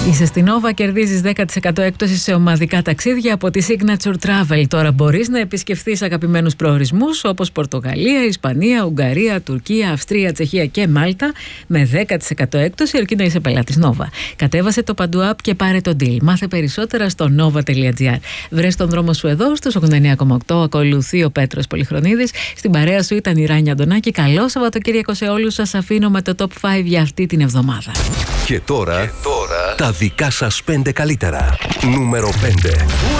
Είσαι στην Nova, κερδίζεις 10% έκπτωση σε ομαδικά ταξίδια από τη Signature Travel. Τώρα μπορείς να επισκεφθείς αγαπημένους προορισμούς όπως Πορτογαλία, Ισπανία, Ουγγαρία, Τουρκία, Αυστρία, Τσεχία και Μάλτα με 10% έκπτωση αρκεί να είσαι πελάτης Nova. Κατέβασε το Παντού App και πάρε το deal. Μάθε περισσότερα στο nova.gr. Βρες τον δρόμο σου εδώ στους 89,8. Ακολουθεί ο Πέτρος Πολυχρονίδης. Στην παρέα σου ήταν η Ράνια Αντωνάκη. Καλό Σαββατοκύριακο σε όλους. Σας αφήνω με το Top 5 για αυτή την εβδομάδα. Και τώρα τα δικά σας 5 καλύτερα. Νούμερο 5.